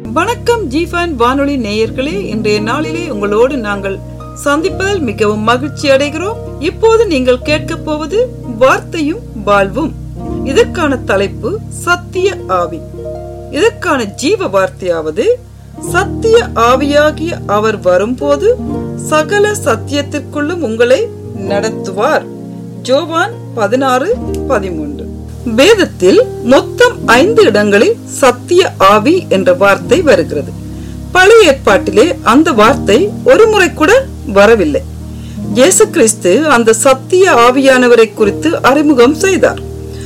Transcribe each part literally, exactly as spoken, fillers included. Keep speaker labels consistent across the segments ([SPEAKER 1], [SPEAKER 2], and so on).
[SPEAKER 1] வணக்கம் ஜிஃபன் வானொலி நேயர்களே, இன்றைய நாளிலே உங்களோடு நாங்கள் சந்திப்பதில் மிகவும் மகிழ்ச்சி அடைகிறோம். இப்போது நீங்கள் கேட்க போவது வார்த்தையும் வாழ்வும். இதற்கான தலைப்பு சத்திய ஆவி. இதற்கான ஜீவ வார்த்தையாவது, சத்திய ஆவியாகிய அவர் வரும்போது சகல சத்தியத்திற்குள்ளும் உங்களை நடத்துவார். யோவான் பதினாறு பதிமூன்று. வேதத்தில் மொத்தம் ஐந்து இடங்களில் சத்திய ஆவி என்ற வார்த்தை வருகிறது. பழைய ஏற்பாட்டிலே அந்த வார்த்தை ஒரு முறை கூட வரவில்லை. இயேசு கிறிஸ்து அந்த சத்திய ஆவியானவரை குறித்து அறிமுகம் செய்தார்.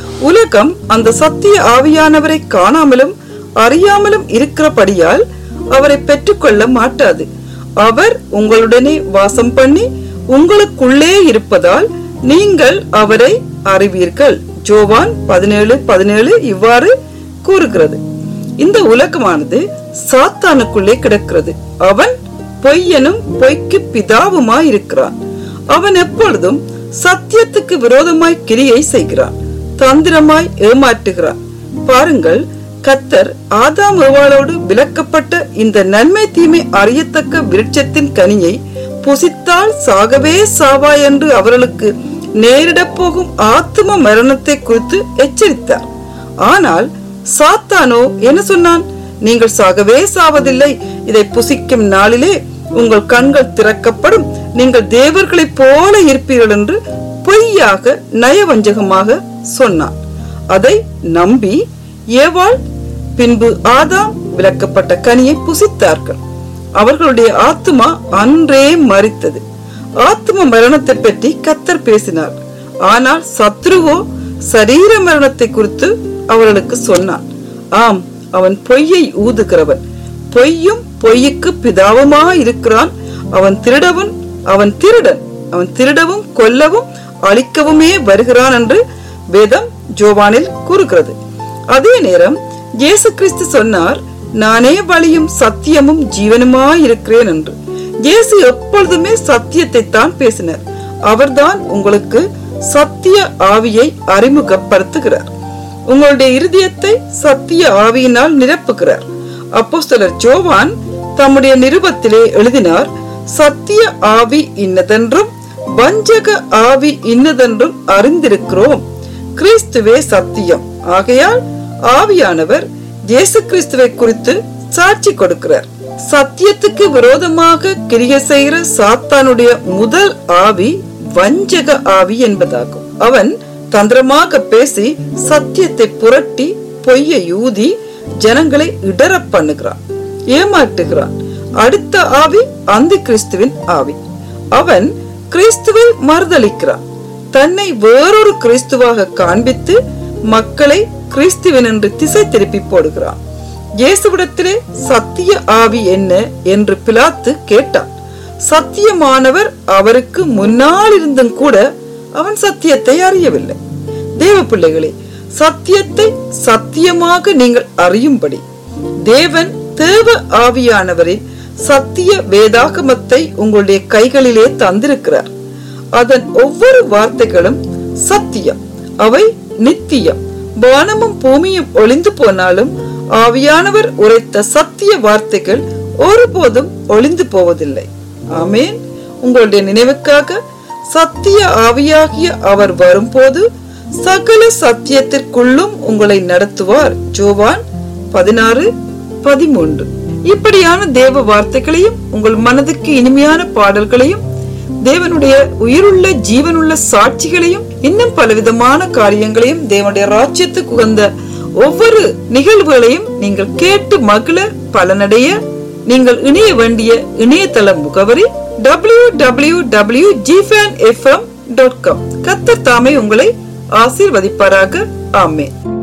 [SPEAKER 1] உலகம் அந்த சத்திய ஆவியானவரை காணாமலும் அறியாமலும் இருக்கிறபடியால் அவரை பெற்றுக்கொள்ள மாட்டாது. அவர் உங்களுடனே வாசம் பண்ணி உங்களுக்குள்ளே இருப்பதால் நீங்கள் அவரை அறிவீர்கள். யோவான் பதினேழு பதினேழு இவ்வாறு கூறுகிறது. இந்த உலகமானது சாத்தானுக்குள்ளே கிடக்கிறது. அவன் பொய்யனும் பொய்க்கு பிதாவுமாய் இருக்கிறான். அவன் எப்பொழுதும் சத்தியத்துக்கு விரோதமாய் கிரியை செய்கிறான், தந்திரமாய் ஏமாற்றுகிறான். பாருங்கள், கர்த்தர் ஆதாம் ஏவாளோடு விலக்கப்பட்ட இந்த நன்மை தீமை அறியத்தக்க விருட்சத்தின் கனியை புசித்தால் சாகவே சாவா என்று அவர்களுக்கு நேரிட போகும் ஆத்தும மரணத்தை குறித்து எச்சரித்தார். ஆனால் சாத்தானோ என்ன சொன்னான்? நீங்கள் சாகவே சாவதில்லை, இதை புசிக்கும் நாளிலே உங்கள் கண்கள் திறக்கப்படும், நீங்கள் தேவர்களை போல இருப்பீர்கள் என்று பொய்யாக நயவஞ்சகமாக சொன்னான். அதை நம்பி ஏவாள் பின்பு ஆதாம் விலக்கப்பட்ட கனியை புசித்தார்கள். அவர்களுடைய ஆத்துமா அன்றே மரித்தது. ஆத்ம மரணத்தை பற்றி கர்த்தர் பேசினார். ஆனால் சத்ருவோ சரீர மரணத்தை குறித்து அவர்களுக்கு சொன்னான். ஆம், அவன் பொய்யை ஊதுகிறவன், பொய்யும் பொய்யுக்கு பிதாவுமா இருக்கிறான். அவன் திருடவன், அவன் திருடன், அவன் திருடவும் கொல்லவும் அழிக்கவுமே வருகிறான் என்று வேதம் யோவானில் கூறுகிறது. அதே நேரம் இயேசு கிறிஸ்து சொன்னார், நானே வழியும் சத்தியமும் ஜீவனுமாய் இருக்கிறேன் என்று. இயேசு எப்பொழுதுமே சத்தியத்தை தான் பேசினார். அவர்தான் உங்களுக்கு சத்திய ஆவியை அறிமுகப்படுத்துகிறார். உங்களுடைய இருதயத்தை சத்திய ஆவியினால் நிரப்புகிறார். அப்போஸ்தலர் யோவான் தம்முடைய நிருபத்திலே எழுதினார், சத்திய ஆவி இன்னதென்றும் வஞ்சக ஆவி இன்னதென்றும் அறிந்திருக்கிறோம். கிறிஸ்துவே சத்தியம். ஆகையால் ஆவியானவர் இயேசு கிறிஸ்துவை குறித்து சாட்சி கொடுக்கிறார். சத்தியத்துக்கு விரோதமாக கிரியை செய்கிற சாத்தானுடைய முதல் ஆவி வஞ்சக ஆவி என்பதாகும். அவன் தந்திரமாக பேசி சத்தியத்தை புரட்டி பொய்யை ஊதி ஜனங்களை இடற பண்ணுகிறான், ஏமாற்றுகிறான். அடுத்த ஆவி அந்தி கிறிஸ்துவின் ஆவி. அவன் கிறிஸ்துவை மறுதலிக்கிறான். தன்னை வேறொரு கிறிஸ்துவாக காண்பித்து மக்களை கிறிஸ்துவின் என்று திசை திருப்பி போடுகிறான். இயேசுவிடத்திலே சத்திய ஆவி என்ன என்று பிலாத்து கேட்டான். சத்தியமானவர் அவருக்கு முன்னால் இருந்தும் கூட அவன் சத்தியத்தை அறியவில்லை. தேவ பிள்ளைகளே, சத்தியத்தை சத்தியமாக நீங்கள் அறியும்படி தேவன் தேவ ஆவியானவரின் சத்திய வேதாகமத்தை உங்களுடைய கைகளிலே தந்திருக்கிறார். அதன் ஒவ்வொரு வார்த்தைகளும் சத்தியம், அவை நித்தியம். வானமும் பூமியும் ஒளிந்து போனாலும் ஆவியானவர் உரைத்த சத்திய வார்த்தைகள் ஒருபோதும் ஒளிந்து போவதில்லை. ஆமேன். உங்களுடைய நினைவுக்காக, சத்திய ஆவியாகிய அவர் வரும்போது சகல சத்தியத்திற்குள்ளும் உங்களை நடத்துவார். யோவான் பதினாறு பதிமூன்று. இப்படியான தேவ வார்த்தைகளையும் உங்கள் மனதுக்கு இனிமையான பாடல்களையும் தேவனுடைய உயிருள்ள ஜீவனுள்ள சாட்சிகளையும் இன்னும் பலவிதமான காரியங்களையும் தேவனுடைய ராஜ்யத்துக்கு உகந்த ஒவ்வொரு நிகழ்வுகளையும் நீங்கள் கேட்டு மகிழ பலனடைய நீங்கள் இணைய வேண்டிய இணையதள முகவரி W W W dot ஜிஃபன் F M dot com. கர்த்தர் தாமே உங்களை ஆசீர்வதிப்பாராக. ஆமென்.